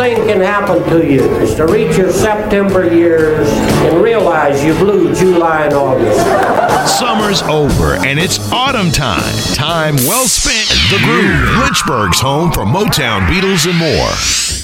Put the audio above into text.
thing can happen to you is to reach your September years and realize you blew July and August. Summer's over, and it's autumn time. Time well spent. The Groove, Lynchburg's home for Motown, Beatles, and more.